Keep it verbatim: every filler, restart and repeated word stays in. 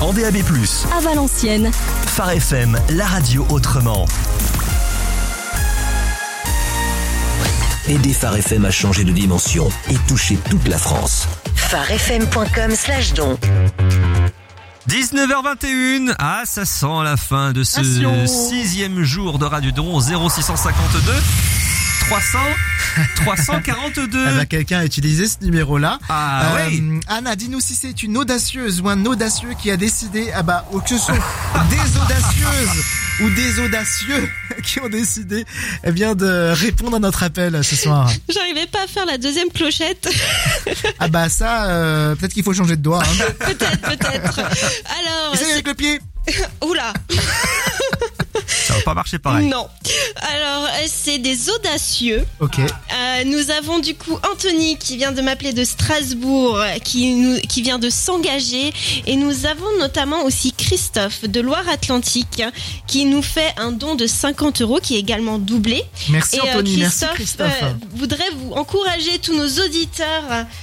en D A B plus, à Valenciennes. Phare F M, la radio autrement. Aidez Phare F M à changer de dimension et toucher toute la France. pharefm.com slash don. dix-neuf heures vingt et une, ah ça sent la fin de ce Attention. sixième jour de Radio Don. Zéro six cent cinquante-deux trois cents trois cent quarante-deux. Ah bah, quelqu'un a utilisé ce numéro-là. Ah Euh, oui. Anna, dis-nous si c'est une audacieuse ou un audacieux qui a décidé, ah bah, ou que ce sont des audacieuses ou des audacieux qui ont décidé, eh bien, de répondre à notre appel ce soir. J'arrivais pas à faire la deuxième clochette. Ah bah ça, euh, peut-être qu'il faut changer de doigt. Hein. Peut-être, peut-être. Alors, Essaye avec le pied. oula. Ça va pas marcher pareil. Non. Alors, euh, c'est des audacieux. Ok. Euh, nous avons du coup Anthony qui vient de m'appeler de Strasbourg, qui nous, qui vient de s'engager, et nous avons notamment aussi Christophe de Loire-Atlantique qui nous fait un don de cinquante euros qui est également doublé. Merci Et euh, Anthony, merci Christophe, Christophe. euh, voudrait vous encourager tous nos auditeurs